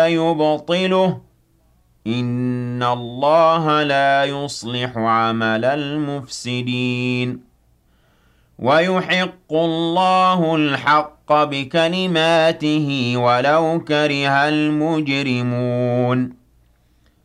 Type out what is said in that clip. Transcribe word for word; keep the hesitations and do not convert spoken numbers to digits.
يبطله إن الله لا يصلح عمل المفسدين ويحق الله الحق بكلماته ولو كره المجرمون